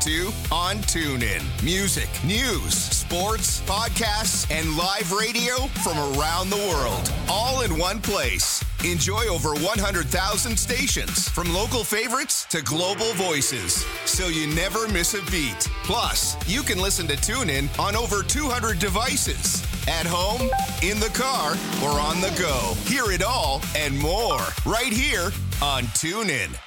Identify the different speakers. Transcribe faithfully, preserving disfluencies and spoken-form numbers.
Speaker 1: to on TuneIn. Music, news, sports, podcasts, and live radio from around the world. All in one place. Enjoy over one hundred thousand stations, from local favorites to global voices, so you never miss a beat. Plus, you can listen to TuneIn on over two hundred devices. At home, in the car, or on the go. Hear it all and more right here on TuneIn.